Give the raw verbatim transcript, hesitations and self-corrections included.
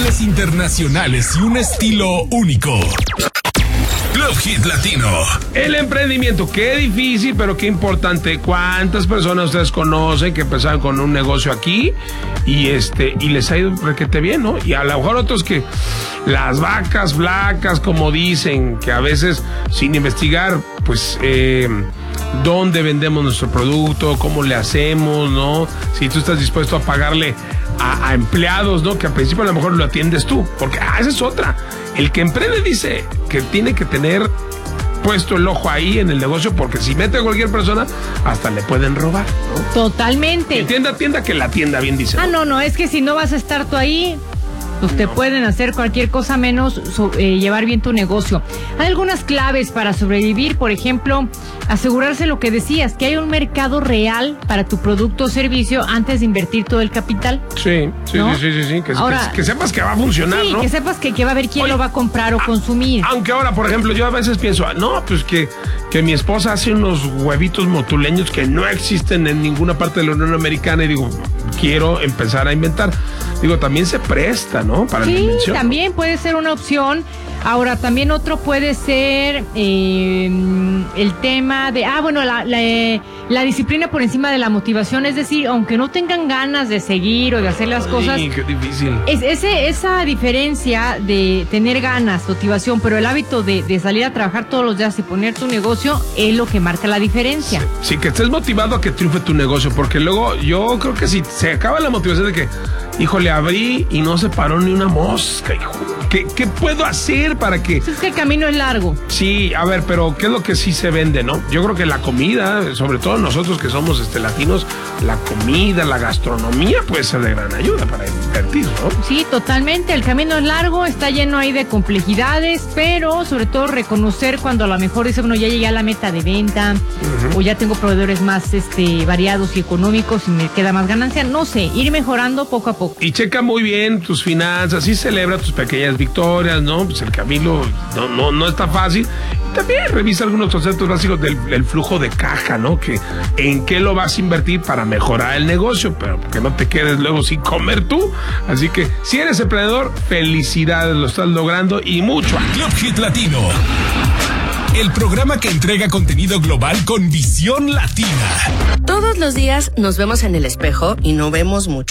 nacionales, internacionales y un estilo único. Club Hit Latino. El emprendimiento, qué difícil, pero qué importante. ¿Cuántas personas ustedes conocen que empezaron con un negocio aquí y este y les ha ido requete bien, ¿no? Y a lo mejor otros que las vacas flacas, como dicen, que a veces sin investigar, pues, eh, dónde vendemos nuestro producto, cómo le hacemos, ¿no? Si tú estás dispuesto a pagarle a, a empleados, ¿no? Que al principio a lo mejor lo atiendes tú, porque ah, esa es otra. El que emprende dice que tiene que tener puesto el ojo ahí en el negocio, porque si mete a cualquier persona, hasta le pueden robar, ¿no? Totalmente. Que tienda, tienda, que la tienda bien dice. Ah, no, no, es que si no vas a estar tú ahí, pues te no. pueden hacer cualquier cosa menos so, eh, llevar bien tu negocio. Hay algunas claves para sobrevivir, por ejemplo, asegurarse lo que decías, que hay un mercado real para tu producto o servicio antes de invertir todo el capital. Sí, sí, ¿no? sí, sí, sí, sí. Que, ahora, que, que sepas que va a funcionar, sí, ¿no? que sepas que, que va a haber quién Oye, lo va a comprar o a, consumir. Aunque ahora, por ejemplo, yo a veces pienso, no, pues que, que mi esposa hace unos huevitos motuleños que no existen en ninguna parte de la Unión Americana y digo, quiero empezar a inventar. Digo, también se presta, ¿no? Para sí, la invención. También puede ser una opción. Ahora, también otro puede ser eh, el tema de, ah, bueno, la, la, la disciplina por encima de la motivación. Es decir, aunque no tengan ganas de seguir o de hacer las Ay, cosas. Qué difícil. Es, ese, esa diferencia de tener ganas, motivación, pero el hábito de, de salir a trabajar todos los días y poner tu negocio es lo que marca la diferencia. Sí, sí, que estés motivado a que triunfe tu negocio, porque luego yo creo que si se acaba la motivación de que, híjole, abrí y no se paró ni una mosca, hijo. ¿Qué, qué puedo hacer para que...? Es que el camino es largo. Sí, a ver, pero ¿qué es lo que sí se vende, no? Yo creo que la comida, sobre todo nosotros que somos este latinos, la comida, la gastronomía puede ser de gran ayuda para invertir, ¿no? Sí, totalmente. El camino es largo, está lleno ahí de complejidades, pero sobre todo reconocer cuando a lo mejor dice, bueno, ya llegué a la meta de venta, uh-huh. o ya tengo proveedores más este variados y económicos y me queda más ganancia. No sé, ir mejorando poco a poco. Y checa muy bien tus finanzas y celebra tus pequeñas victorias, ¿no? Pues el camino no, no, no está fácil. Y también revisa algunos conceptos básicos del, del flujo de caja, ¿no? Que en qué lo vas a invertir para mejorar el negocio, pero que no te quedes luego sin comer tú. Así que si eres emprendedor, felicidades, lo estás logrando y mucho. Club Hit Latino, el programa que entrega contenido global con visión latina. Todos los días nos vemos en el espejo y no vemos mucho.